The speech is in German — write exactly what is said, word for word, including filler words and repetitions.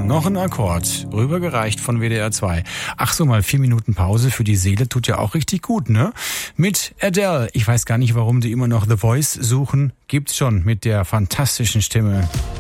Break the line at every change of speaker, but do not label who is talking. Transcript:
noch ein Akkord, rübergereicht von W D R zwei. Ach so, mal vier Minuten Pause für die Seele tut ja auch richtig gut, ne? Mit Adele. Ich weiß gar nicht, warum die immer noch The Voice suchen. Gibt's schon mit der fantastischen Stimme.